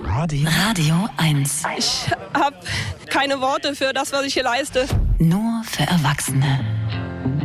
Radio 1. Ich habe keine Worte für das, was ich hier leiste. Nur für Erwachsene.